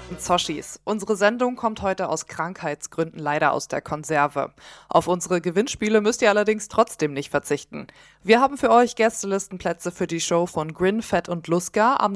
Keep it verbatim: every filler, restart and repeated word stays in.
Zoschis. Unsere Sendung kommt heute aus Krankheitsgründen leider aus der Konserve. Auf unsere Gewinnspiele müsst ihr allerdings trotzdem nicht verzichten. Wir haben für euch Gästelistenplätze für die Show von Grin, Fett und Luska am